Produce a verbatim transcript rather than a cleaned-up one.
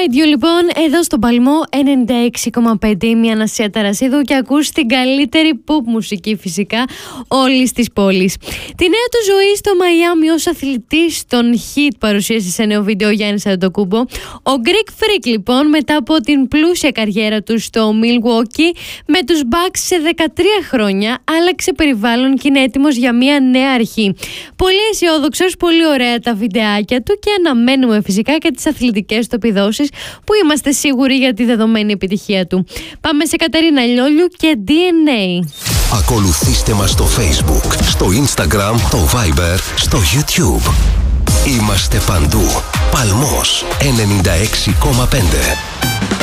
Inside You λοιπόν, εδώ στον Παλμό ενενήντα έξι κόμμα πέντε. Είμαι η Αναστασία Ταρασίδου και ακούς την καλύτερη pop μουσική φυσικά όλης της πόλης. Τη νέα του ζωή στο Μαϊάμι ως αθλητής των Heat παρουσίασε σε νέο βίντεο ο Γιάννης Αντετοκούνμπο. Ο Greek Freak λοιπόν, μετά από την πλούσια καριέρα του στο Milwaukee με τους Bucks σε δεκατρία χρόνια, άλλαξε περιβάλλον και είναι έτοιμος για μια νέα αρχή. Πολύ αισιόδοξος, πολύ ωραία τα βιντεάκια του και αναμένουμε φυσικά και τις αθλητικές του επιδόσεις που είμαστε σίγουροι για τη δεδομένη επιτυχία του. Πάμε σε Κατερίνα Λιόλιου και ντι εν έι. Ακολουθήστε μας στο Facebook, στο Instagram, το Viber, στο YouTube. Είμαστε παντού. Παλμός ενενήντα έξι κόμμα πέντε.